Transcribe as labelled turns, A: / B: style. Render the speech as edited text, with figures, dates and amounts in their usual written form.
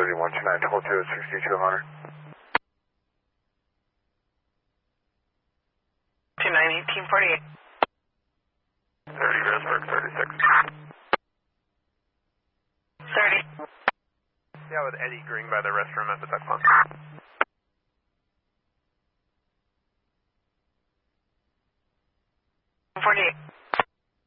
A: 3129, hold 2 at 6200.
B: 291848.
A: 30, Rosberg 36.
B: 30.
A: Yeah, with Eddie Green by the restroom at the duck pond.
B: 48.